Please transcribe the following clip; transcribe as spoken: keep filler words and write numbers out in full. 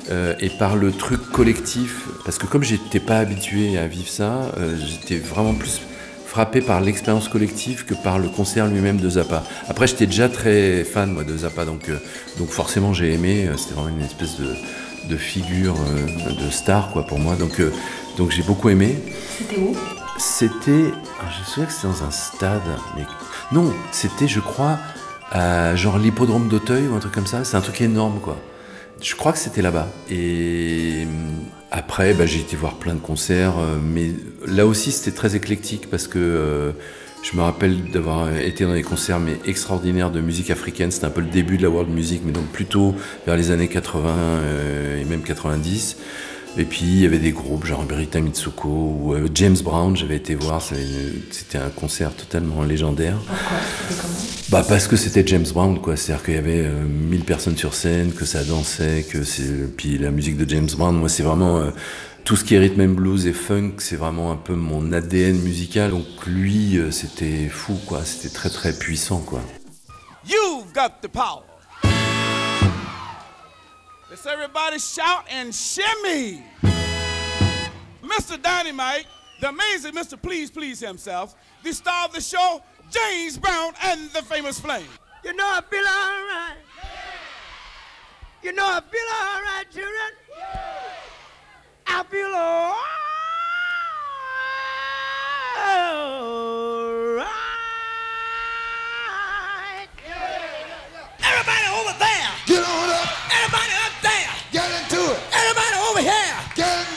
euh, et par le truc collectif, parce que comme j'étais pas habitué à vivre ça, euh, j'étais vraiment plus frappé par l'expérience collective que par le concert lui-même de Zappa. Après, j'étais déjà très fan moi de Zappa, donc euh, donc forcément j'ai aimé. C'était vraiment une espèce de de figure euh, de star quoi pour moi, donc euh, donc j'ai beaucoup aimé. C'était où? C'était, ah, je me souviens que c'était dans un stade, mais non, c'était je crois à genre l'hippodrome d'Auteuil ou un truc comme ça. C'est un truc énorme quoi. Je crois que c'était là-bas. Et après, bah, j'ai été voir plein de concerts, euh, mais là aussi c'était très éclectique parce que euh, je me rappelle d'avoir été dans des concerts mais extraordinaires de musique africaine. C'était un peu le début de la world music, mais donc plutôt vers les années quatre-vingts euh, et même quatre-vingt-dix. Et puis il y avait des groupes genre Berita Mitsuko ou euh, James Brown, j'avais été voir, c'était un concert totalement légendaire. Pourquoi? C'était comment? Bah parce que c'était James Brown quoi, c'est-à-dire qu'il y avait euh, mille personnes sur scène, que ça dansait, que c'est puis la musique de James Brown, moi c'est vraiment euh, tout ce qui est rhythm and blues et funk, c'est vraiment un peu mon A D N musical. Donc lui euh, c'était fou quoi, c'était très très puissant quoi. You've got the power. Let's everybody shout and shimmy. Mister Dynamite, the amazing Mister Please Please himself, the star of the show, James Brown and the Famous Flame. You know I feel all right. You know I feel all right, children. I feel all right.